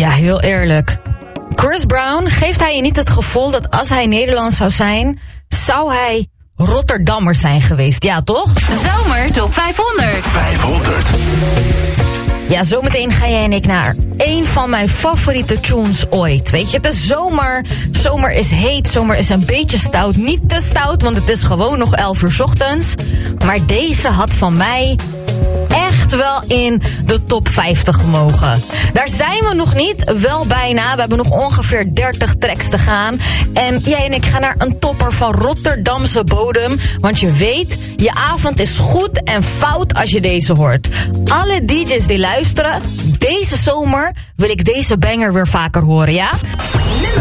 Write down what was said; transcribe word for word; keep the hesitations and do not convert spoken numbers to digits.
Ja, heel eerlijk. Chris Brown, geeft hij je niet het gevoel dat als hij Nederlands zou zijn, zou hij Rotterdammer zijn geweest? Ja, toch? Zomer Top vijfhonderd. vijfhonderd. Ja, zometeen ga jij en ik naar een van mijn favoriete tunes ooit. Weet je, het is zomer. Zomer is heet, zomer is een beetje stout. Niet te stout, want het is gewoon nog elf uur 's ochtends. Maar deze had van mij echt wel in de top vijftig gemogen. Daar zijn we nog niet, wel bijna. We hebben nog ongeveer dertig tracks te gaan. En jij en ik gaan naar een topper van Rotterdamse bodem. Want je weet, je avond is goed en fout als je deze hoort. Alle D J's die luisteren, deze zomer wil ik deze banger weer vaker horen, ja?